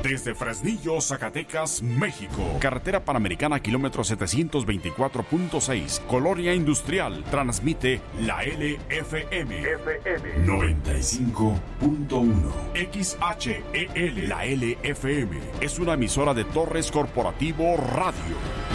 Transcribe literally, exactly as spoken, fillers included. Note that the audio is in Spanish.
Desde Fresnillo, Zacatecas, México. Carretera Panamericana, kilómetro setecientos veinticuatro punto seis. Colonia Industrial. Transmite la L F M. F M noventa y cinco punto uno. X H E L. La L F M es una emisora de Torres Corporativo Radio.